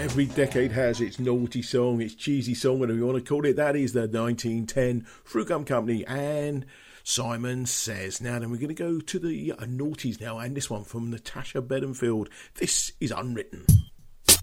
Every decade has its naughty song, its cheesy song, whatever you want to call it. That is the 1910 Fruit Gum Company and Simon Says. Now then, we're going to go to the noughties now, and this one from Natasha Bedingfield. This is Unwritten.